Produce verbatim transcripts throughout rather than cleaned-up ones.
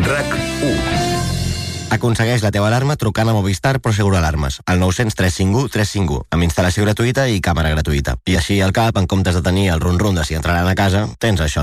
RAC u. Aconsegueix la teva alarma trucant a Movistar Prosegur Alarmes al nou zero zero tres cinc u tres cinc u amb instal·lació gratuïta i càmera gratuïta. I així al cap, en comptes de tenir el rum-rum de si entraran a casa, tens això.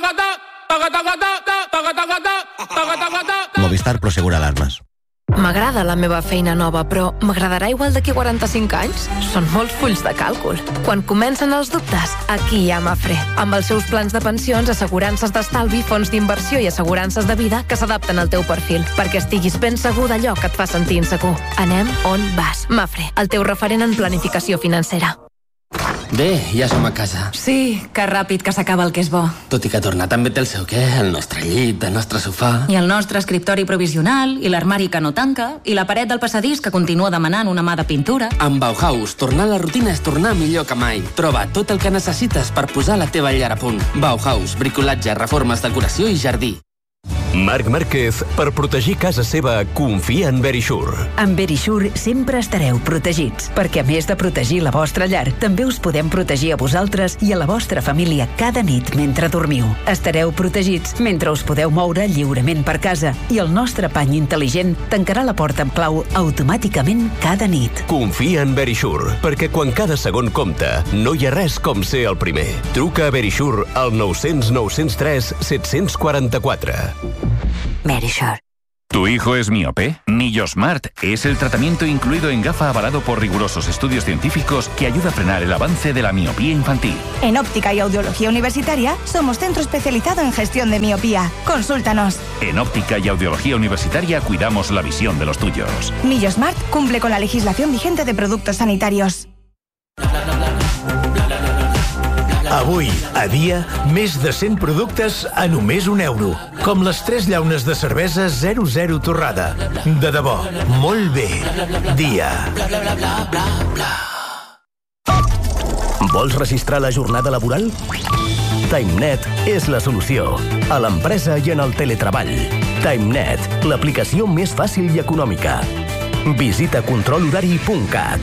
Movistar Prosegur Alarmes. M'agrada la meva feina nova, però m'agradarà igual d'aquí quaranta-cinc anys? Són molts fulls de càlcul. Quan comencen els dubtes, aquí hi ha Mafre, amb els seus plans de pensions, assegurances d'estalvi, fons d'inversió i assegurances de vida que s'adapten al teu perfil, perquè estiguis ben segur d'allò que et fa sentir insegur. Anem on vas. Mafre, el teu referent en planificació financera. Bé, ja som a casa. Sí, que ràpid que s'acaba el que és bo. Tot i que tornar també té el seu què, el nostre llit, el nostre sofà... I el nostre escriptori provisional, i l'armari que no tanca, i la paret del passadís que continua demanant una mà de pintura. Amb Bauhaus, tornar a la rutina és tornar millor que mai. Troba tot el que necessites per posar la teva llar a punt. Bauhaus, bricolatge, reformes, decoració i jardí. Marc Márquez, per protegir casa seva, confia en Verisure. Amb Verisure sempre estareu protegits, perquè a més de protegir la vostra llar, també us podem protegir a vosaltres i a la vostra família cada nit mentre dormiu. Estareu protegits mentre us podeu moure lliurement per casa i el nostre pany intel·ligent tancarà la porta amb clau automàticament cada nit. Confia en Verisure, perquè quan cada segon compta, no hi ha res com ser el primer. Truca a Verisure al nou zero zero nou zero tres set quatre quatre. Verisure. ¿Tu hijo es miope? Millosmart es el tratamiento incluido en gafa avalado por rigurosos estudios científicos que ayuda a frenar el avance de la miopía infantil. En Óptica y Audiología Universitaria somos centro especializado en gestión de miopía. Consúltanos. En Óptica y Audiología Universitaria cuidamos la visión de los tuyos. Millosmart cumple con la legislación vigente de productos sanitarios. Avui, a dia, més de cent productes a només un euro. Com les tres llaunes de cervesa zero zero torrada. De debò, molt bé. Dia. Vols registrar la jornada laboral? TimeNet és la solució. A l'empresa i en el teletreball. TimeNet, l'aplicació més fàcil i econòmica. Visita control horari punt cat.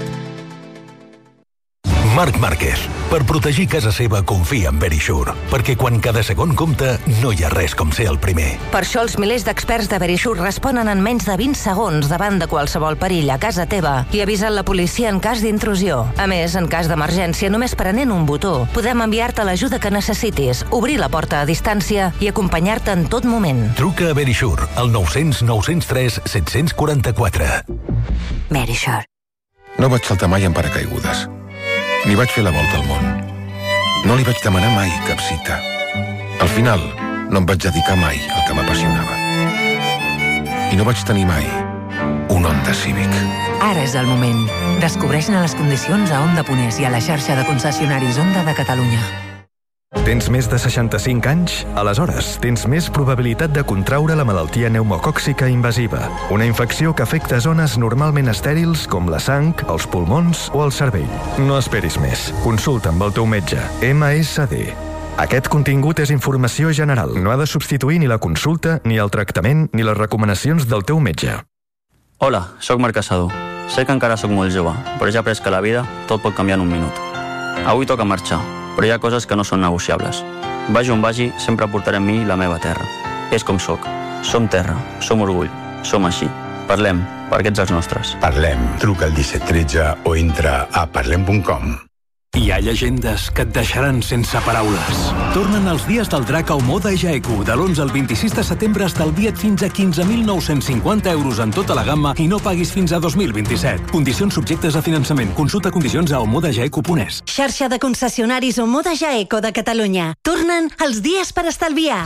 Marc Márquez. Per protegir casa seva, confia en Verisure, perquè quan cada segon compta, no hi ha res com ser el primer. Per això els milers d'experts de Verisure responen en menys de vint segons davant de qualsevol perill a casa teva i avisen la policia en cas d'intrusió. A més, en cas d'emergència, només prenent un botó, podem enviar-te l'ajuda que necessitis, obrir la porta a distància i acompanyar-te en tot moment. Truca a Verisure al nou zero zero nou zero tres set quatre quatre. Verisure. No vaig saltar mai en paracaigudes. Ni vaig fer la volta al món. No li vaig demanar mai cap cita. Al final, no em vaig dedicar mai al que m'apassionava. I no vaig tenir mai un Honda Civic. Ara és el moment. Descobreix-ne les condicions a Honda Ponés i a la xarxa de concessionaris Honda de Catalunya. Tens més de seixanta-cinc anys? Aleshores, tens més probabilitat de contraure la malaltia pneumocòccica invasiva, una infecció que afecta zones normalment estèrils com la sang, els pulmons o el cervell. No esperis més. Consulta amb el teu metge. M S D. Aquest contingut és informació general. No ha de substituir ni la consulta, ni el tractament, ni les recomanacions del teu metge. Hola, sóc Marc Casado. Sé que encara sóc molt jove, però ja he après que la vida tot pot canviar en un minut. Avui toca marxar, però hi ha coses que no són negociables. Vagi on vagi, sempre portaré amb mi la meva terra. És com sóc. Som terra, som orgull, som així. Parlem, perquè ets els nostres. Parlem. Truca al disset tretze o entra a parlem punt com. Hi ha llegendes que et deixaran sense paraules. Tornen els dies del drac a Omoda Jaeku. De l'onze al vint-i-sis de setembre estalvia't fins a quinze mil nou-cents cinquanta euros en tota la gamma i no paguis fins a dos mil vint-i-set. Condicions subjectes a finançament. Consulta condicions a omoda jaeku punt es. Xarxa de concessionaris Omoda Jaeku de Catalunya. Tornen els dies per estalviar.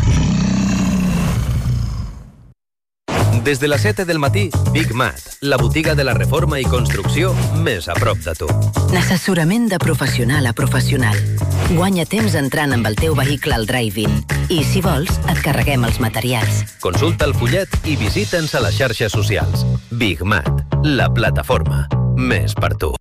Des de les set del matí, Big Mat, la botiga de la reforma i construcció més a prop de tu. Assessorament de professional a professional. Guanya temps entrant amb el teu vehicle al drive-in. I, si vols, et carreguem els materials. Consulta el fullet i visita'ns a les xarxes socials. Big Mat, la plataforma més per tu.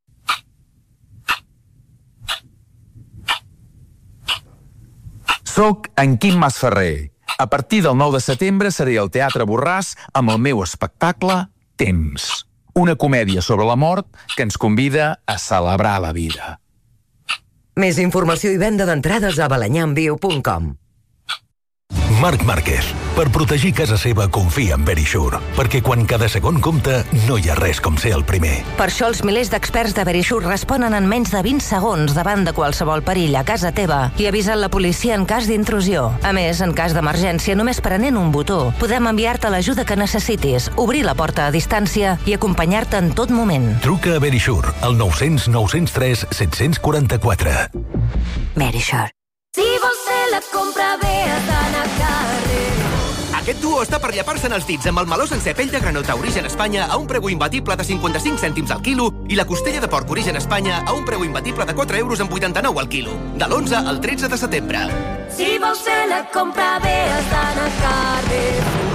Soc en Quim Masferrer. A partir del nou de setembre seré al Teatre Borràs amb el meu espectacle Temps. Una comèdia sobre la mort que ens convida a celebrar la vida. Més informació i venda d'entrades a balanyamviu punt com. Marc Márquez. Per protegir casa seva, confia en Verisure, perquè quan cada segon compta, no hi ha res com ser el primer. Per això els milers d'experts de Verisure responen en menys de vint segons davant de qualsevol perill a casa teva i avisen la policia en cas d'intrusió. A més, en cas d'emergència, només prenent un botó, podem enviar-te l'ajuda que necessitis, obrir la porta a distància i acompanyar-te en tot moment. Truca a Verisure, al nou cents nou cents tres set cents quaranta-quatre. Verisure. Si vols fer la compra bé, has d'anar a carrer. Aquest duo està per llepar-se'n els dits amb el meló sencer pell de granota origen Espanya a un preu imbatible de cinquanta-cinc cèntims al quilo i la costella de porc origen Espanya a un preu imbatible de quatre euros amb vuitanta-nou al quilo. De l'onze al tretze de setembre. Si vols fer la compra bé, has d'anar a carrer.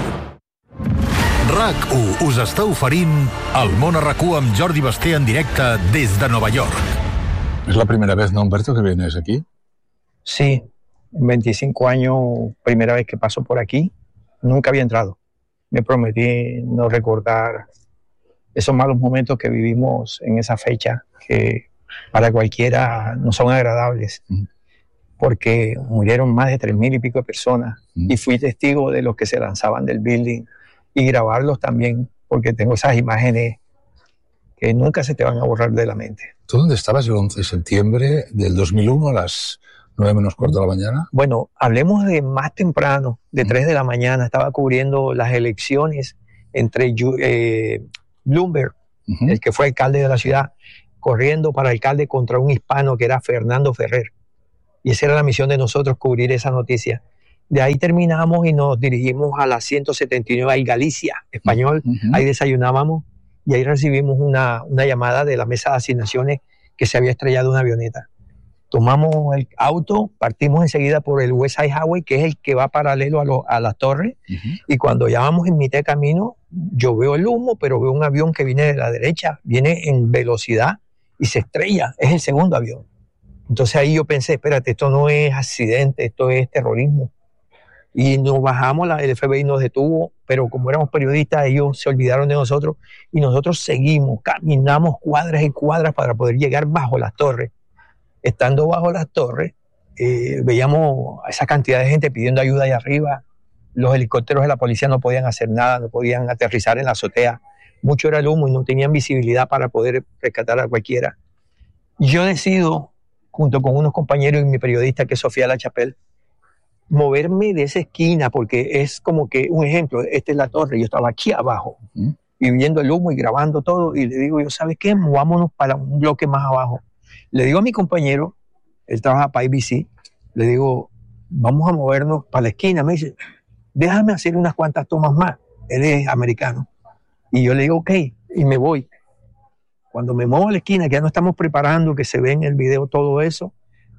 RAC u us està oferint El món a RAC u amb Jordi Basté en directe des de Nova York. ¿Es la primera vez, no, Humberto, que vienes aquí? Sí, en veinticinco años, primera vez que paso por aquí, nunca había entrado. Me prometí no recordar esos malos momentos que vivimos en esa fecha, que para cualquiera no son agradables, mm. porque murieron más de tres mil y pico de personas, mm. y fui testigo de los que se lanzaban del building, y grabarlos también, porque tengo esas imágenes que nunca se te van a borrar de la mente. ¿Tú dónde estabas el once de septiembre del dos mil uno a las nueve menos cuarto de la mañana? Bueno, hablemos de más temprano, de tres de la mañana. Estaba cubriendo las elecciones entre eh, Bloomberg, uh-huh. el que fue alcalde de la ciudad, corriendo para alcalde contra un hispano que era Fernando Ferrer. Y esa era la misión de nosotros, cubrir esa noticia. De ahí terminamos y nos dirigimos a la ciento setenta y nueve y Galicia, español. Uh-huh. Ahí desayunábamos y ahí recibimos una, una llamada de la mesa de asignaciones que se había estrellado una avioneta. Tomamos el auto, partimos enseguida por el West Side Highway, que es el que va paralelo a, lo, a la torre, uh-huh. y cuando ya vamos en mitad de camino, yo veo el humo, pero veo un avión que viene de la derecha, viene en velocidad y se estrella, es el segundo avión. Entonces ahí yo pensé, espérate, esto no es accidente, esto es terrorismo. Y nos bajamos, la, el F B I nos detuvo, pero como éramos periodistas, ellos se olvidaron de nosotros, y nosotros seguimos, caminamos cuadras y cuadras para poder llegar bajo las torres. Estando bajo las torres, eh, veíamos a esa cantidad de gente pidiendo ayuda allá arriba. Los helicópteros de la policía no podían hacer nada, no podían aterrizar en la azotea. Mucho era el humo y no tenían visibilidad para poder rescatar a cualquiera. Yo decido, junto con unos compañeros y mi periodista, que es Sofía Lachapelle, moverme de esa esquina, porque es como que un ejemplo, esta es la torre, yo estaba aquí abajo, ¿Mm? y viendo el humo y grabando todo, y le digo yo, ¿sabes qué? Movámonos para un bloque más abajo. Le digo a mi compañero, él trabaja para I B C, le digo, vamos a movernos para la esquina. Me dice, déjame hacer unas cuantas tomas más. Él es americano. Y yo le digo, ok, y me voy. Cuando me muevo a la esquina, que ya no estamos preparando, que se ve en el video todo eso,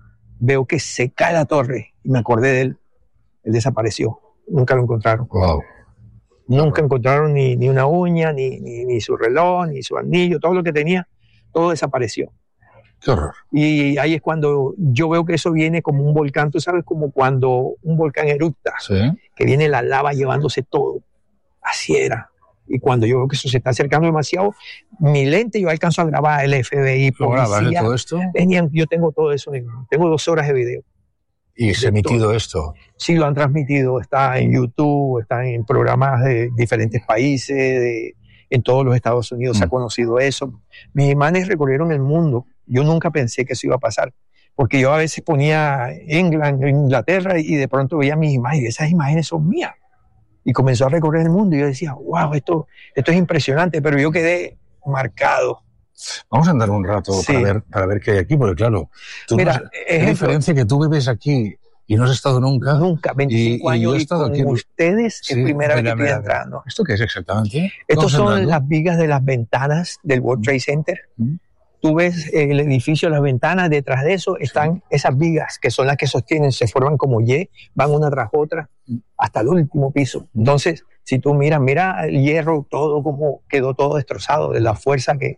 veo que se cae la torre. Y me acordé de él. Él desapareció. Nunca lo encontraron. Wow. Nunca encontraron ni, ni una uña, ni, ni, ni su reloj, ni su anillo. Todo lo que tenía, todo desapareció. Qué horror. Y ahí es cuando yo veo que eso viene como un volcán, tú sabes, como cuando un volcán eructa, ¿sí? que viene la lava llevándose todo. Así era. Y cuando yo veo que eso se está acercando demasiado, mi lente yo alcanzo a grabar el F B I, policía. ¿Todo esto? Venían, yo tengo todo eso, tengo dos horas de video. ¿Y se ha emitido todo esto? Sí, lo han transmitido, está en YouTube, está en programas de diferentes países, de, en todos los Estados Unidos mm. se ha conocido eso. Mis imanes recorrieron el mundo. Yo nunca pensé que eso iba a pasar, porque yo a veces ponía England, Inglaterra, y de pronto veía mis imágenes, y esas imágenes son mías. Y comenzó a recorrer el mundo, y yo decía, wow, esto, esto es impresionante, pero yo quedé marcado. Vamos a andar un rato sí. para, ver, para ver qué hay aquí, porque claro, tú Mira, no has, ejemplo, la diferencia que tú vives aquí y no has estado nunca. Nunca, veinticinco y, años, y, yo he y estado con aquí, ustedes sí, es primera vez que estoy mira, entrando. ¿Esto qué es exactamente? Estos son andando? Las vigas de las ventanas del World Trade Center. ¿Mm? Tú ves el edificio, las ventanas, detrás de eso están sí. esas vigas que son las que sostienen, se forman como Y, van una tras otra hasta el último piso. Entonces, si tú miras, mira el hierro, todo como quedó todo destrozado, de la fuerza que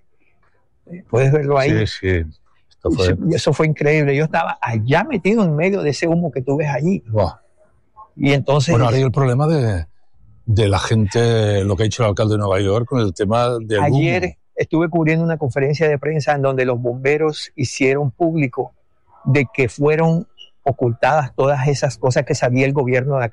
eh, puedes verlo ahí. Sí, sí. Esto fue... Y eso fue increíble. Yo estaba allá metido en medio de ese humo que tú ves allí. Wow. Y entonces... Bueno, ahora hay el problema de, de la gente, lo que ha dicho el alcalde de Nueva York con el tema del humo. Ayer estuve cubriendo una conferencia de prensa en donde los bomberos hicieron público de que fueron ocultadas todas esas cosas que sabía el gobierno de acá,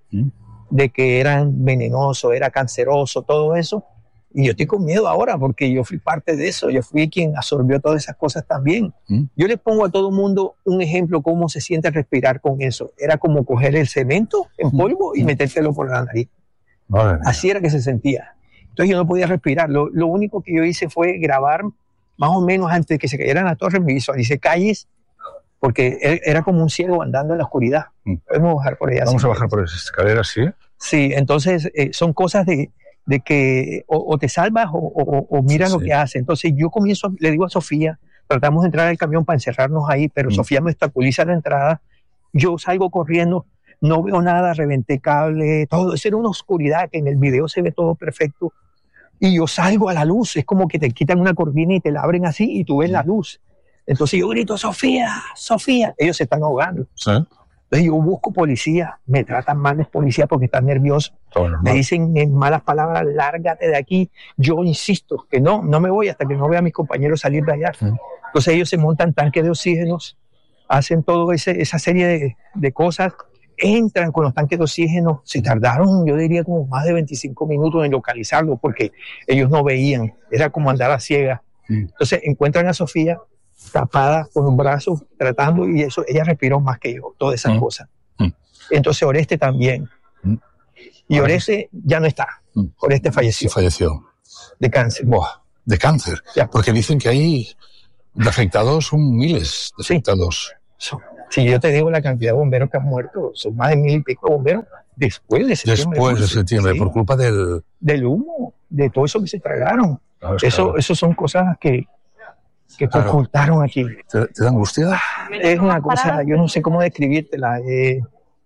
¿Mm? de que eran venenosos, era canceroso, todo eso. Y yo estoy con miedo ahora porque yo fui parte de eso, yo fui quien absorbió todas esas cosas también. ¿Mm? Yo le pongo a todo el mundo un ejemplo cómo se siente respirar con eso. Era como coger el cemento en polvo y metértelo por la nariz. Vale. Así era que se sentía. Entonces yo no podía respirar. Lo, lo único que yo hice fue grabar más o menos antes de que se cayera la torre, me visualicé calles porque era como un ciego andando en la oscuridad. ¿Mm? Podemos bajar por allá. Vamos ¿sí? a bajar por esas escaleras, ¿sí? Sí, entonces eh, son cosas de, de que o, o te salvas o, o, o miras Sí, lo sí. que hace. Entonces yo comienzo, le digo a Sofía, tratamos de entrar al camión para encerrarnos ahí, pero Mm. Sofía me obstaculiza la entrada. Yo salgo corriendo, no veo nada, reventé cable, todo. Eso era una oscuridad que en el video se ve todo perfecto. Y yo salgo a la luz, es como que te quitan una cortina y te la abren así y tú ves la luz. Entonces yo grito, Sofía, Sofía. Ellos se están ahogando. Sí. Entonces yo busco policía, me tratan mal los policías porque están nerviosos. Todo Me normal. dicen en malas palabras, lárgate de aquí. Yo insisto que no, no me voy hasta que no vea a mis compañeros salir de allá. Mm. Entonces ellos se montan tanques de oxígenos, hacen toda esa serie de, de cosas, entran con los tanques de oxígeno. Se tardaron, yo diría, como más de veinticinco minutos en localizarlo porque ellos no veían. Era como andar a ciegas. Mm. Entonces encuentran a Sofía tapada con los brazos, tratando, y eso, ella respiró más que yo, todas esas Mm. cosas. Mm. Entonces Oreste también. Mm. Y Ahora Oreste ya no está. Mm. Oreste Sí, falleció falleció. de cáncer. Buah, de cáncer. Ya. Porque dicen que hay de afectados, son miles de Sí. afectados. Son- Si yo te digo la cantidad de bomberos que han muerto, son más de mil y pico de bomberos después de septiembre. Después de once. septiembre, Sí. por culpa del... Del humo, de todo eso que se tragaron. Claro, es Eso, claro. eso son cosas que, que Claro. ocultaron aquí. ¿Te, te da angustia? Es una cosa, yo no sé cómo describírtela. eh,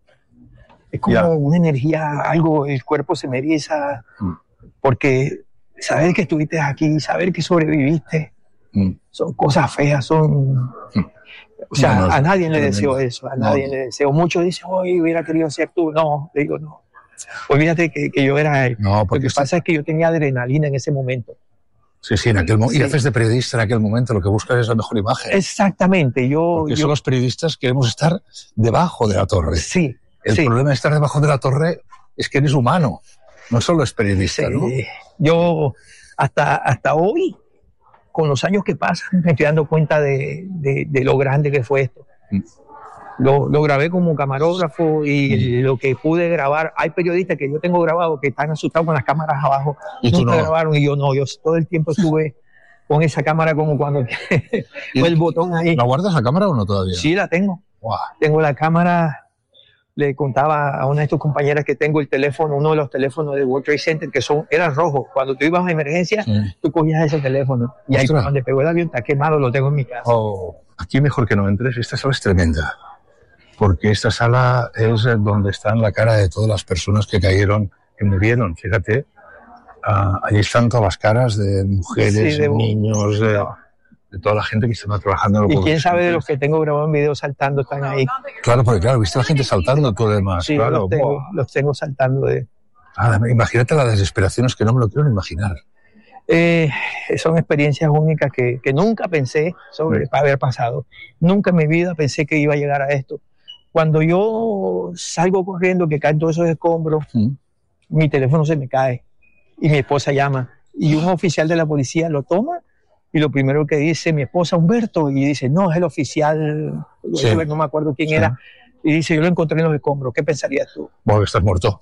es como Ya. una energía, algo, el cuerpo se me eriza, Mm. porque saber que estuviste aquí, saber que sobreviviste, Mm. son cosas feas, son... O sea, No, no, a nadie le tremendo. deseo eso, a No, nadie no. le deseo. Muchos dicen, hoy hubiera querido ser tú. No, le digo, no. Olvídate que, que yo era él. No, Lo porque que esto- pasa es que yo tenía adrenalina en ese momento. Sí, sí, en aquel mo- Sí. Y haces de periodista en aquel momento, lo que buscas es la mejor imagen. Exactamente, yo... Porque yo son los periodistas que queremos estar debajo de la torre. sí, El sí. problema de estar debajo de la torre es que eres humano, no solo es periodista, Sí, ¿no? yo hasta, hasta hoy, con los años que pasan, me estoy dando cuenta de, de- de lo grande que fue esto. Mm. Lo, lo grabé como camarógrafo y lo que pude grabar, hay periodistas que yo tengo grabado que están asustados con las cámaras abajo. Y tú Nunca no. grabaron y yo no, yo todo el tiempo estuve con esa cámara como cuando con el botón ahí. ¿La guardas la cámara o no todavía? Sí, la tengo. Guau. Tengo la cámara. Le contaba a una de tus compañeras que tengo el teléfono, uno de los teléfonos de World Trade Center, que son, eran rojos. Cuando tú ibas a emergencia, Sí. tú cogías ese teléfono. Y ahí Ostras. donde pegó el avión está quemado, lo tengo en mi casa. Oh, aquí mejor que no entres, esta sala es tremenda. Porque esta sala es donde están la cara de todas las personas que cayeron, que murieron. Fíjate, ah, allí están todas las caras de mujeres, Sí, de- niños, de, de toda la gente que estaba trabajando. en el Y World quién Trade sabe de Center. los que tengo grabado en video saltando, están ahí. Claro, porque claro, viste a la gente saltando todo lo demás. Sí, claro. los, tengo, Buah. los tengo saltando de... Ah, imagínate la desesperación, es que no me lo quiero ni imaginar. Eh, son experiencias únicas que, que nunca pensé sobre haber pasado. Nunca en mi vida pensé que iba a llegar a esto. Cuando yo salgo corriendo, que caen todos esos escombros, Mm. mi teléfono se me cae y mi esposa llama. Y un oficial de la policía lo toma y lo primero que dice mi esposa, Humberto, y dice, no, es el oficial, Sí. no me acuerdo quién Sí. era, y dice, yo lo encontré en los escombros, ¿qué pensarías tú? Bueno, que estás muerto.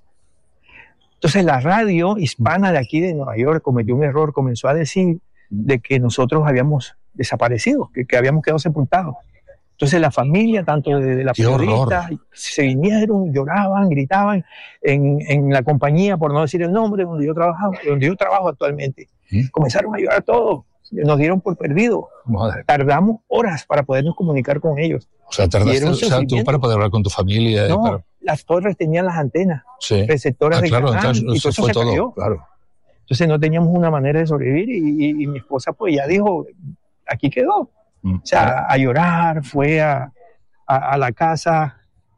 Entonces la radio hispana de aquí de Nueva York cometió un error, comenzó a decir de que nosotros habíamos desaparecido, que, que habíamos quedado sepultados. Entonces la familia, tanto de, de la ¡Qué periodista, horror! se vinieron, lloraban, gritaban en, en la compañía, por no decir el nombre, donde yo trabajaba, donde yo trabajo actualmente. ¿Mm? Comenzaron a llorar todos, nos dieron por perdido. Madre. Tardamos horas para podernos comunicar con ellos. O sea, Y tardaste, era un o sea, tú sufrimiento. para poder hablar con tu familia. y No, para- las torres tenían las antenas, Sí. receptoras Ah, de claro, canal, entonces y todo eso eso fue se todo. cayó. Claro. Entonces no teníamos una manera de sobrevivir y, y- y mi esposa pues ya dijo, aquí quedó. Mm. O sea, a llorar, fue a, a, a la casa,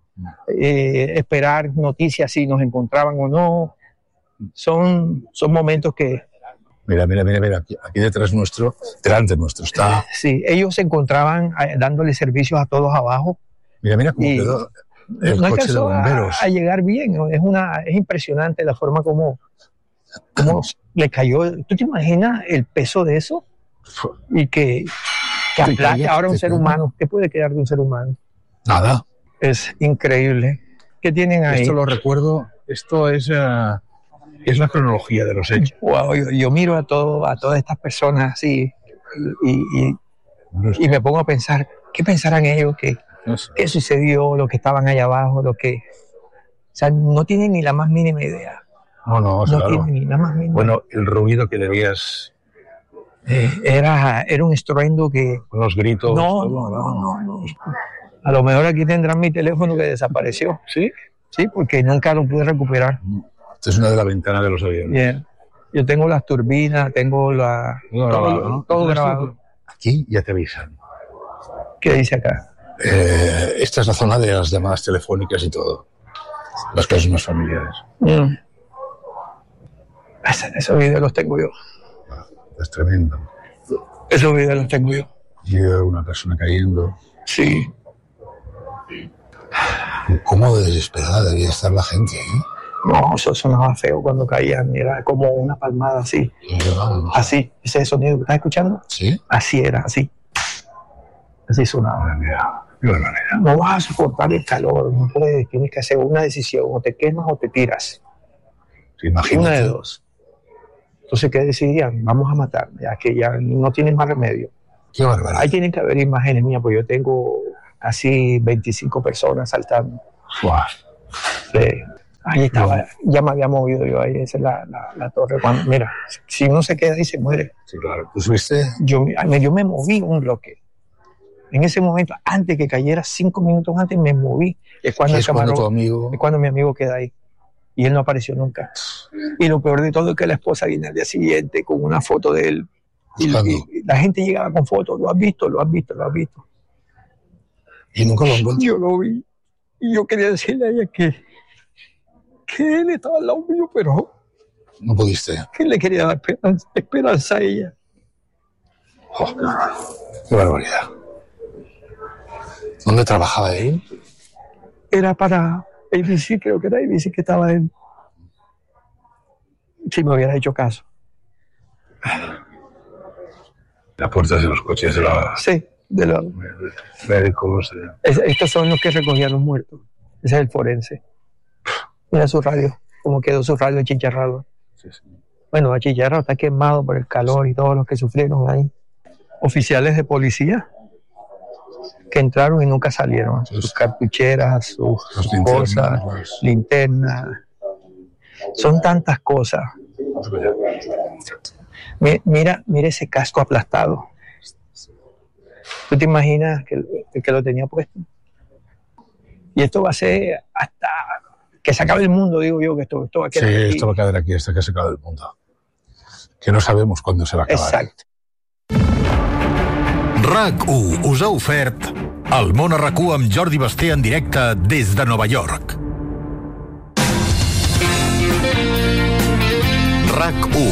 eh, esperar noticias si nos encontraban o no. Son, son momentos que... Mira, mira, mira, mira, aquí, aquí detrás nuestro, delante nuestro está. Sí, ellos se encontraban eh, dándole servicios a todos abajo. Mira, mira cómo Y- quedó. el no coche de alcanzó a, bomberos. a llegar bien. Es, una, es impresionante la forma como, como le cayó. ¿Tú te imaginas el peso de eso? Y que, que aplaste ahora un ser humano. ¿Qué puede quedar de un ser humano? Nada. Es increíble. ¿Qué tienen ahí? Esto lo recuerdo, esto es, uh, es la cronología de los hechos. Wow, yo, yo miro a, todo, a todas estas personas así y, y, y me pongo a pensar, ¿qué pensarán ellos? ¿Qué, qué sucedió? Lo que estaban allá abajo, lo que... O sea, no tienen ni la más mínima idea. No, no, No claro. tienen ni la más mínima Bueno, el ruido que debías... Eh, era, era un estruendo que... Los gritos... No, no, no, no, no. A lo mejor aquí tendrán mi teléfono que desapareció. ¿Sí? Sí, porque nunca lo pude recuperar. Esta es una de las ventanas de los aviones. Yeah. Yo tengo las turbinas, tengo la... Todo grabado, ¿no? todo grabado. Aquí ya te avisan. ¿Qué dice acá? Eh, esta es la zona de las llamadas telefónicas y todo. Las casas más familiares. Mm. Ese- esos videos los tengo yo. Es tremendo. Esos videos los tengo yo. Yo, una persona cayendo. Sí. ¿Cómo de desesperada debía estar la gente? ¿eh? No, eso sonaba feo cuando caían. Era como una palmada así. Así, ese sonido que estás escuchando. Sí. Así era, así. Así sonaba. Qué barbaridad. No vas a soportar el calor, no puedes, tienes que hacer una decisión, o te quemas o te tiras. Sí, imagínate. Una de dos. Entonces, ¿qué decidían? Vamos a matar, ya que ya no tienen más remedio. Qué barbaridad. Ahí tienen que haber imágenes mías, pues yo tengo así veinticinco personas saltando. Wow. Sí. Ahí estaba, ya me había movido yo ahí, esa es la, la, la torre. Cuando, mira, si uno se queda ahí se muere. Sí, claro. ¿Tú subiste? Yo, me- yo me moví un bloque. En ese momento, antes que cayera, cinco minutos antes, me moví. Es cuando, Sí, el es cuando camarón- tu amigo- es cuando mi amigo queda ahí. Y él no apareció nunca. Y lo peor de todo es que la esposa viene al día siguiente con una foto de él. Y, y- y la gente llegaba con fotos. ¿Lo has visto? ¿Lo has visto? ¿Lo has visto? Y nunca lo encontré. Yo lo vi. Y yo quería decirle a ella que, que él estaba al lado mío, pero No pudiste. que le quería dar esperanza, esperanza a ella. Oh, qué barbaridad. ¿Dónde trabajaba él? Era para A B C, creo que era A B C que estaba él. Si me hubiera hecho caso. Las puertas de los coches de la... Sí, de los médicos. de- Es- estos son los que recogían los muertos. Ese es el forense. Mira su radio, como quedó su radio achicharrado. Bueno, achicharrado, está quemado por el calor y todos los que sufrieron ahí. Oficiales de policía que entraron y nunca salieron. Sus cartucheras, sus, sus linternas, cosas, los- linternas. Son tantas cosas. Mi- Mira, mira ese casco aplastado. ¿Tú te imaginas que, que lo tenía puesto? Y esto va a ser hasta que se acabe el mundo, digo yo, que esto, esto va a Sí, quedar aquí. esto va a quedar aquí hasta que se acabe el mundo. Que no sabemos cuándo se va a acabar. Exacto. RAC u us ha ofert El món a RAC u amb Jordi Basté en directe des de Nova York. RAC u.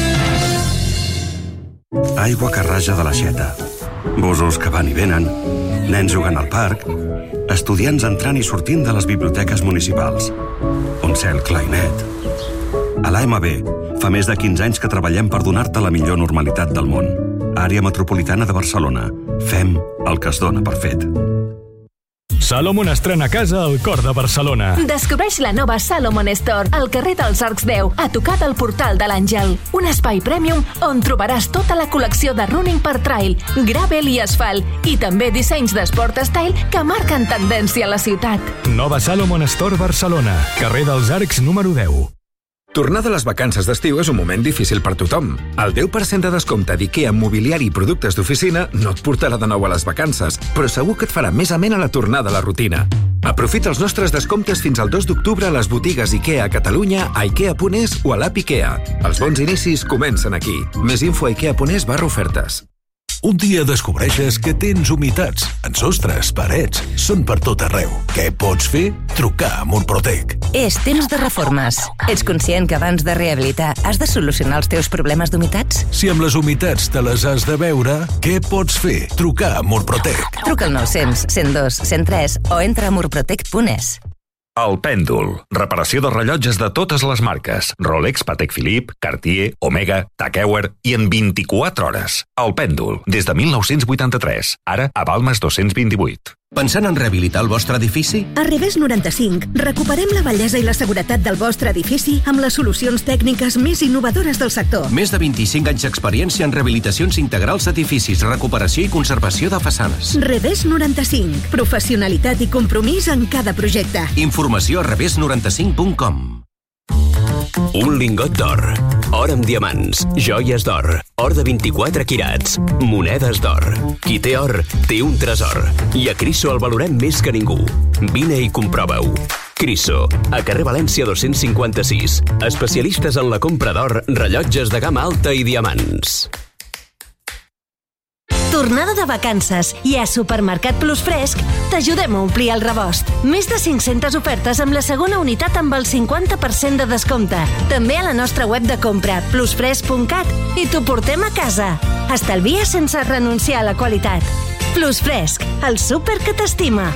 Aigua que raja de l'aixeta, busos que van i venen, nens jugant al parc, estudiants entrant i sortint de les biblioteques municipals, un cel clar i net. A l'A M B fa més de quinze anys que treballem per donar-te la millor normalitat del món. Àrea Metropolitana de Barcelona. Fem el que es dona per fet. Salomon estrena casa al cor de Barcelona. Descobreix la nova Salomon Store al carrer dels Arcs deu, a tocar del Portal de l'Àngel. Un espai premium on trobaràs tota la col·lecció de running per trail, gravel i asfalt, i també dissenys d'esport style que marquen tendència a la ciutat. Nova Salomon Store Barcelona, carrer dels Arcs número deu. Tornar de les vacances d'estiu és un moment difícil per tothom. El deu per cent de descompte d'IKEA en mobiliari i productes d'oficina no et portarà de nou a les vacances, però segur que et farà més amena la tornada a la rutina. Aprofita els nostres descomptes fins al dos d'octubre a les botigues IKEA a Catalunya, a ikea punt es o a l'app IKEA. Els bons inicis comencen aquí. Més info a ikea punt es barra ofertes. Un dia descobreixes que tens humitats en sostres, parets, són per tot arreu. Què pots fer? Trucar a Murprotec. És temps de reformes. Ets conscient que abans de rehabilitar has de solucionar els teus problemes d'humitats? Si amb les humitats te les has de veure, què pots fer? Trucar a Murprotec. Truca al nou cents, cent dos, cent tres o entra a murprotec punt es. El Pèndol. Reparació de rellotges de totes les marques. Rolex, Patek Philippe, Cartier, Omega, Tag Heuer i en vint-i-quatre hores. El Pèndol, des de mil nou-cents vuitanta-tres. Ara a Balmes dos-cents vint-i-vuit. Pensant en rehabilitar el vostre edifici? A Revés noranta-cinc recuperem la bellesa i la seguretat del vostre edifici amb les solucions tècniques més innovadores del sector. Més de vint-i-cinc anys d'experiència en rehabilitacions integrals d'edificis, recuperació i conservació de façanes. Revés noranta-cinc. Professionalitat i compromís en cada projecte. Informació a revés noranta-cinc punt com. Un lingot d'or, or amb diamants, joies d'or, or de vint-i-quatre quirats, monedes d'or. Qui té or, té un tresor. I a Criso el valorem més que ningú. Vine i comprova-ho. Criso, a carrer València dos-cents cinquanta-sis. Especialistes en la compra d'or, rellotges de gamma alta i diamants. Tornada de vacances i a Supermercat Plus Fresc t'ajudem a omplir el rebost. Més de cinc-centes ofertes amb la segona unitat amb el cinquanta per cent de descompte. També a la nostra web de compra, plus fresc punt cat, i t'ho portem a casa. Estalvia sense renunciar a la qualitat. Plus Fresc, el súper que t'estima.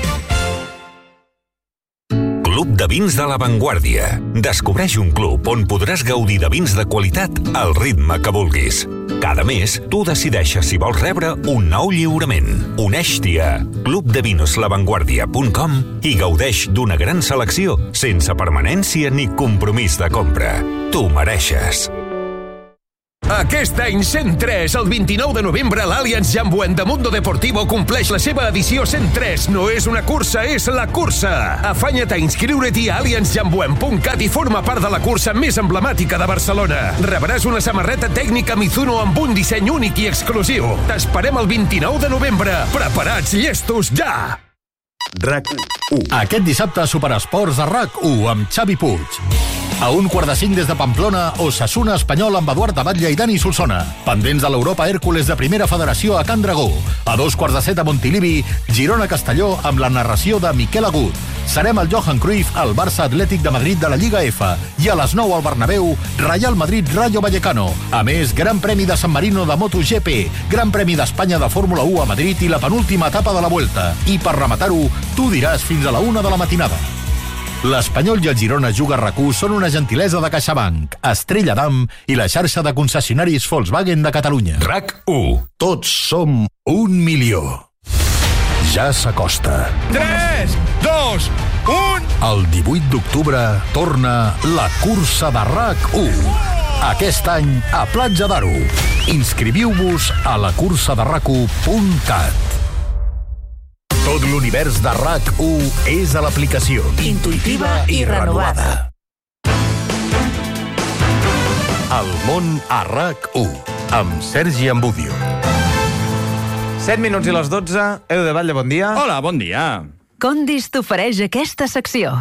Club de vins de La Vanguardia. Descobreix un club on podràs gaudir de vins de qualitat al ritme que vulguis. Cada mes, tu decideixes si vols rebre un nou lliurament. Uneix-t'hi a club de vinos la vanguardia punt com i gaudeix d'una gran selecció sense permanència ni compromís de compra. Tu mereixes. Aquest any cent tres, el vint-i-nou de novembre, l'Allianz Jambuent de Mundo Deportivo compleix la seva edició cent tres. No és una cursa, és la cursa. Afanya't a inscriure't a allianz jambuent punt cat i forma part de la cursa més emblemàtica de Barcelona. Rebràs una samarreta tècnica Mizuno amb un disseny únic i exclusiu. T'esperem el vint-i-nou de novembre. Preparats, llestos, ja! RAC u. Aquest dissabte a Superesports a RAC u amb Xavi Puig. A un quart de cinc des de Pamplona, Osasuna Espanyol amb Eduard Abatlla i Dani Solsona. Pendents de l'Europa Hèrcules de Primera Federació a Can Dragó. A dos quarts de set a Montilivi, Girona Castelló amb la narració de Miquel Agut. Serem al Johan Cruyff al Barça Atlètic de Madrid de la Lliga F. I a les nou al Bernabéu, Real Madrid Rayo Vallecano. A més, Gran Premi de San Marino de MotoGP, Gran Premi d'Espanya de Fórmula u a Madrid i la penúltima etapa de la Vuelta. I per rematar-ho, tu diràs fins a la una de la matinada. L'Espanyol i el Girona Juga RAC u són una gentilesa de CaixaBank, Estrella Damm i la xarxa de concessionaris Volkswagen de Catalunya. RAC u. Tots som un milió. Ja s'acosta. tres, dos, un... El divuit d'octubre torna la cursa de RAC u. Aquest any a Platja d'Aro. Inscriviu-vos a la cursa de rac u punt cat. Tot l'univers de RAC u és a l'aplicació. Intuïtiva i renovada. El món a RAC u, amb Sergi Ambudio. set minuts i les dotze. Edu de Batlle, bon dia. Hola, bon dia. Condis t'ofereix aquesta secció.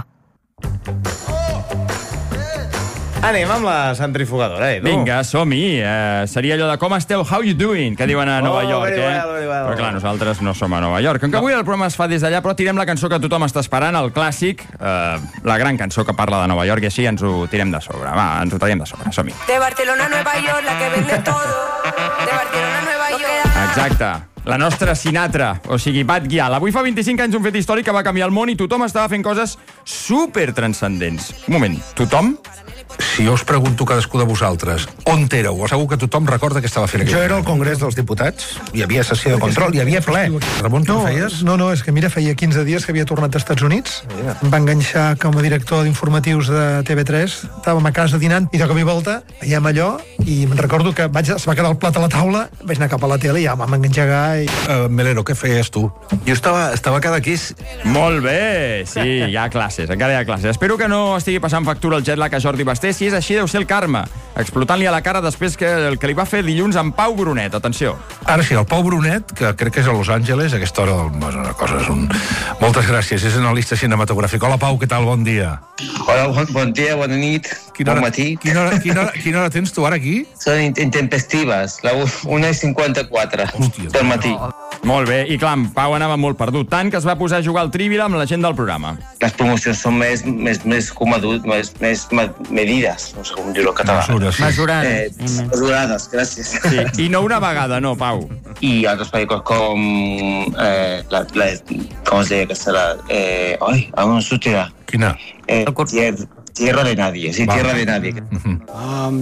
Anem amb la centrifugadora, Edu. Vinga, som-hi. Eh, seria allò de com esteu, how you doing, que diuen a Nova oh, York, very eh? well, very well. Però clar, nosaltres no som a Nova York. Com que avui el programa es fa des d'allà, però tirem la cançó que tothom està esperant, el clàssic, eh, la gran cançó que parla de Nova York, i així ens ho tirem de sobre. Va, ens ho tirem de sobre, som-hi. De Barcelona a Nueva York, la que vende todo. De Barcelona a Nueva York. Exacte. La nostra Sinatra, o sigui, Bad Gyal. Avui fa vint-i-cinc anys un fet històric que va canviar el món i tothom estava fent coses supertranscendents. Un moment, tothom? Si jo us pregunto cadascú de vosaltres on éreu, segur que tothom recorda què estava fent aquí. Jo era al Congrés dels Diputats, hi havia sessió de control, hi havia ple. Ramon, tu no, feies? No, no, és que mira, feia quinze dies que havia tornat als Estats Units, em va enganxar com a director d'informatius de T V tres, estàvem a casa dinant i de cop i volta veiem allò i me'n recordo que vaig, es va quedar el plat a la taula, vaig anar cap a la tele i ja vam enganxar i... Uh, Melero, què feies tu? Jo estava, estava cada quiz. Molt bé, sí, hi ha classes, encara hi ha classes. Espero que no estigui passant factura el jet lag a Jordi Basté. Si és així deu ser el karma, explotant-li a la cara després que el que li va fer dilluns en Pau Brunet. Atenció. Ara sí, el Pau Brunet, que crec que és a Los Angeles, a aquesta hora del... És una cosa, és un... Moltes gràcies, és analista cinematogràfic. Hola, Pau, què tal? Bon dia. Hola, bon, bon dia, bona nit, quina hora, bon matí. Quina hora, quina, hora, quina hora tens tu ara aquí? Són intempestives, la una i cinquanta-quatre del matí. Oh. Molt bé, i clar, en Pau anava molt perdut, tant que es va posar a jugar al Trivial amb la gent del programa. Les promocions són més, més, més com adult, més, més medides, no sé com dir-ho en català. Mesures. Mesurades. Eh, mesurades, gràcies. Sí, i no una vegada, no, Pau. I altres pel·lícules com... Eh, la, la, com es deia aquesta? La, eh, ai, a on sortirà? Quina? Eh, tierra, tierra de nadie, sí, Tierra de nadie. I'm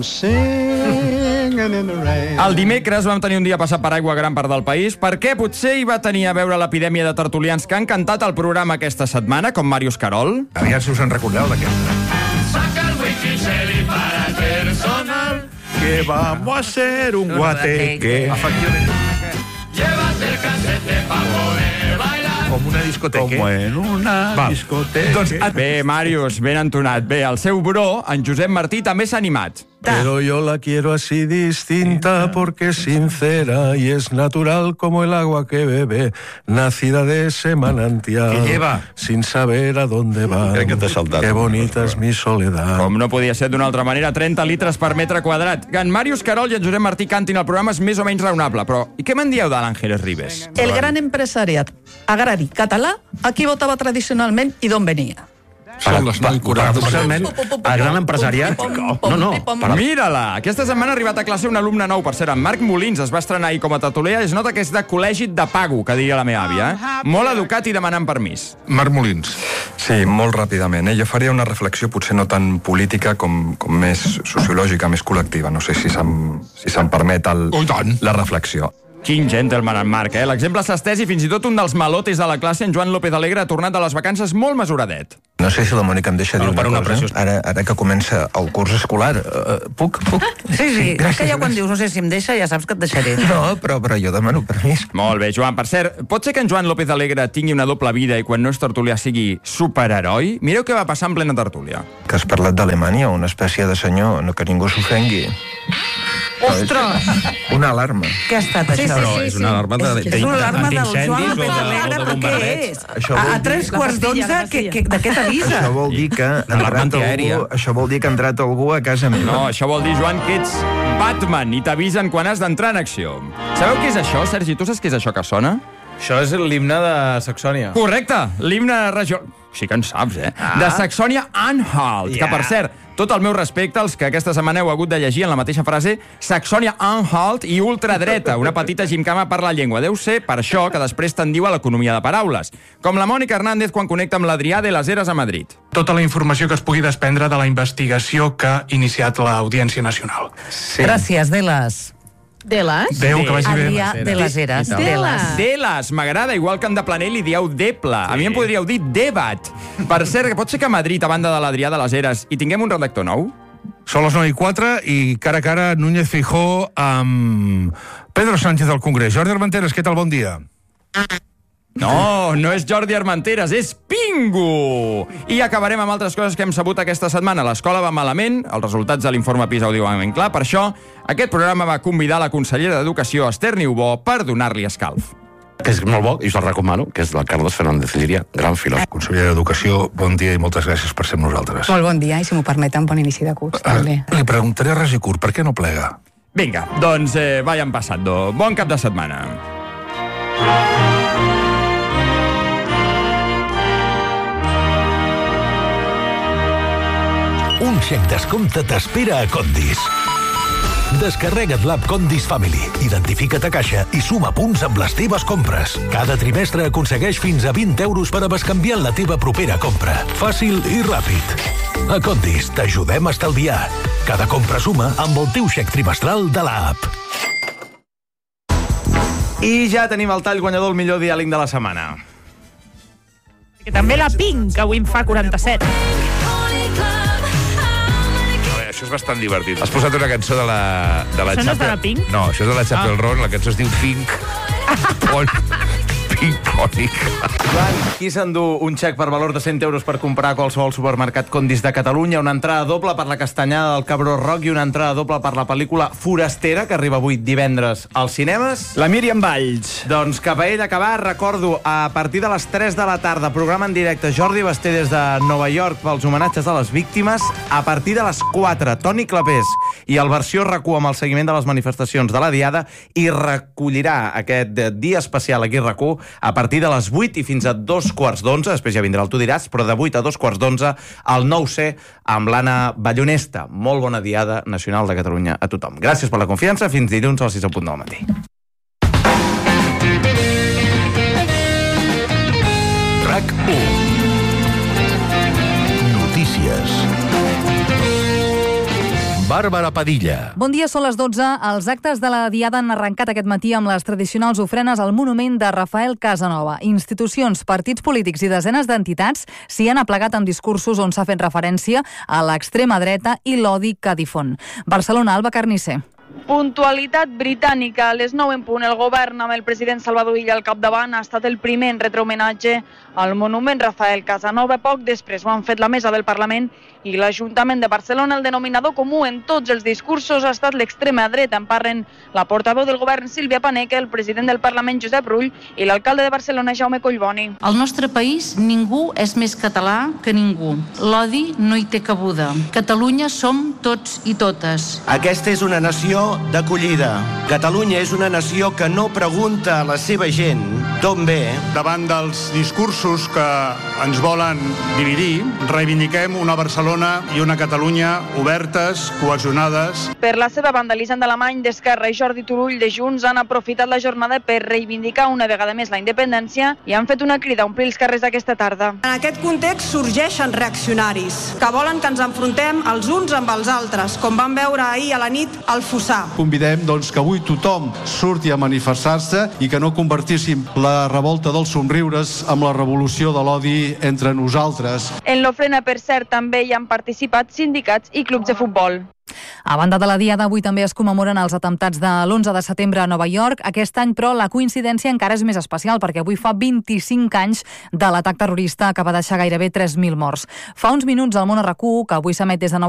singing in the rain. El dimecres vam tenir un dia passat per aigua a gran part del país, perquè potser hi va tenir a veure l'epidèmia de tertulians que han cantat el programa aquesta setmana, com Màrius Carol. Aviam si us en recordeu d'aquesta. Saca el Wikiseli para personal. Que vamos a hacer un guateque. Efectivament. Llévate el casete pa poder bailar. Com una discoteca. Com en una Va. discoteca. Doncs, bé, Màrius, ben entonat. Bé, el seu bro, en Josep Martí, també s'ha animat. Pero yo la quiero así distinta porque es sincera y es natural como el agua que bebe, nacida de ese manantial. Que lleva. Sin saber a dónde va. Crec que t'ha saltat. Qué bonita es mi soledad. Com no podia ser d'una altra manera, trenta litres per metre quadrat. Que en Màrius Carol i en Josep Martí cantin el programa és més o menys raonable, però i què me'n dieu de l'Ángeles Ribes? El gran empresariat agrari català, a qui votava tradicionalment i d'on venia? Són les nou i quaranta. Paradoxalment, el gran empresariat... No, no. Mira-la! Aquesta setmana ha arribat a classe un alumne nou, per cert, en Marc Molins, es va estrenar ahir com a tertulià, es nota que és de col·legi de pago, que diria la meva àvia. Eh? Molt educat i demanant permís. Marc Molins. Sí, molt ràpidament. Eh? Jo faria una reflexió potser no tan política com, com més sociològica, més col·lectiva. No sé si se'm, si se'm permet el, la reflexió. Quin gentleman en Marc, eh? L'exemple s'ha estès i fins i tot un dels malotes de la classe, en Joan López Alegre, ha tornat de les vacances molt mesuradet. No sé si la Mònica em deixa dir per una una cosa. Ara, ara que comença el curs escolar, uh, puc? puc? Sí, sí, és que ja quan dius no sé si em deixa, ja saps que et deixaré. No, però, però jo demano permís. Molt bé, Joan. Per cert, pot ser que en Joan López Alegre tingui una doble vida i quan no és tertulià sigui superheroi? Mireu què va passar en plena tertúlia. Que has parlat d'Alemanya, una espècie de senyor, no que ningú s'ofengui. Ostres! Una alarma. Què ha estat Sí, això? sí, sí, és una alarma de, És una alarma del Joan o López de, Alegre, o de però què bombardeig. és? A, a tres quarts d'onze, que, que, de què t'avisa? Això vol dir que ha entrat algú, això vol dir que ha entrat algú a casa meva. No, això vol dir, Joan, que ets Batman i t'avisen quan has d'entrar en acció. Sabeu què és això, Sergi? Tu saps què és això que sona? Això és l'himne de Saxònia. Correcte, l'himne regional... Sí que en saps, eh? Ah. De Saxònia-Anhalt, Ja. que, per cert, tot el meu respecte als que aquesta setmana heu hagut de llegir en la mateixa frase Saxònia-Anhalt i ultradreta, una petita gimcama per la llengua. Deu ser per això que després te'n diu a l'economia de paraules. Com la Mònica Hernández quan connecta amb l'Adrià de les Heres a Madrid. Tota la informació que es pugui desprendre de la investigació que ha iniciat l'Audiència Nacional. Sí. Gràcies, Deles. Deles? Adéu, que vagi bé. Adrià de les Heres. Deles. Deles, m'agrada, igual que en de Planell li dieu Deple. A mi em podríeu dir Debat. Per cert, que pot ser que a Madrid, a banda de l'Adrià de les Heres, hi tinguem un redactor nou? Són les nou i quatre i cara a cara Núñez Feijóo amb Pedro Sánchez del Congrés. Jordi Armenteres, què tal? Bon dia. No, no és Jordi Armenteres, és Pingu! I acabarem amb altres coses que hem sabut aquesta setmana. L'escola va malament, els resultats de l'informe PISA ho diuen ben clar, per això aquest programa va convidar la consellera d'Educació, Esther Niubó, per donar-li escalf. Que és molt bo, i us el recomano, que és el Carlos Fernández Llíria, gran filòsof. Consellera d'Educació, bon dia i moltes gràcies per ser amb nosaltres. Molt bon dia, i si m'ho permeten, bon inici de curs, també. Li preguntaré res i curt, per què no plega? Vinga, doncs eh, vayan passando. Bon cap de setmana. Un xec descompte t'espera a Condis. Descarrega't l'app Condis Family, identifica't a caixa i suma punts amb les teves compres. Cada trimestre aconsegueix fins a vint euros per a bescanviar la teva propera compra. Fàcil i ràpid. A Condis t'ajudem a estalviar. Cada compra suma amb el teu xec trimestral de l'app. I ja tenim el tall guanyador, el millor diàleg de la setmana. Que també la Pink, que avui en fa quaranta-set. Això és bastant divertit. Has posat una cançó de la... De la Això no és de Chapel... la Pink? No, això és de la Chapel Ah. Roan, la cançó es diu Pink. On... Picònic. Joan, qui s'endú un xec per valor de cent euros per comprar a qualsevol supermercat Condis de Catalunya, una entrada doble per la castanyada del Cabró Rock i una entrada doble per la pel·lícula Forastera, que arriba avui divendres als cinemes? La Míriam Valls. Doncs cap a ell acabar, recordo, a partir de les tres de la tarda, programa en directe Jordi Basté des de Nova York pels homenatges a les víctimes. A partir de les quatre, Toni Clapés i el versió R A C U amb el seguiment de les manifestacions de la Diada, i recollirà aquest dia especial aquí a R A C U a partir de les vuit i fins a dos quarts d'onze, després ja vindrà el Tu diràs, però de vuit a dos quarts d'onze al nou C amb l'Anna Ballonesta. Molt bona Diada Nacional de Catalunya a tothom. Gràcies per la confiança, fins dilluns a les sis del punt del matí. R A C u. Notícies. Bàrbara Padilla. Bon dia, són les dotze. Els actes de la Diada han arrencat aquest matí amb les tradicionals ofrenes al monument de Rafael Casanova. Institucions, partits polítics i desenes d'entitats s'hi han aplegat amb discursos on s'ha fet referència a l'extrema dreta i l'odi que difon. Barcelona, Alba Carnisser. Puntualitat britànica. A les nou en punt, el govern, amb el president Salvador Illa al capdavant, ha estat el primer en retre homenatge al monument Rafael Casanova. Poc després ho han fet la mesa del Parlament i l'Ajuntament de Barcelona. El denominador comú en tots els discursos ha estat l'extrema dreta. En parlen la portaveu del govern, Sílvia Paneque, el president del Parlament, Josep Rull, i l'alcalde de Barcelona, Jaume Collboni. Al nostre país ningú és més català que ningú. L'odi no hi té cabuda. Catalunya som tots i totes. Aquesta és una nació d'acollida. Catalunya és una nació que no pregunta a la seva gent d'on ve. Davant dels discursos que ens volen dividir, reivindiquem una Barcelona i una Catalunya obertes, cohesionades. Per la seva banda, Elisenda Alemany d'Esquerra i Jordi Turull de Junts han aprofitat la jornada per reivindicar una vegada més la independència i han fet una crida a omplir els carrers aquesta tarda. En aquest context sorgeixen reaccionaris que volen que ens enfrontem els uns amb els altres, com vam veure ahir a la nit al Fossar. Convidem doncs, que avui tothom surti a manifestar-se i que no convertíssim la revolta dels somriures amb la revolució de l'odi entre nosaltres. En l'ofrena, per cert, també hi han participat sindicats i clubs de futbol. A banda de la Diada, avui també es commemoren els atemptats de l'onze de setembre a Nova York. Aquest any, però, la coincidència encara és més especial, perquè avui fa vint-i-cinc anys de l'atac terrorista que va deixar gairebé tres mil morts. Fa uns minuts al Món a R A C U, que avui s'emet des de Nova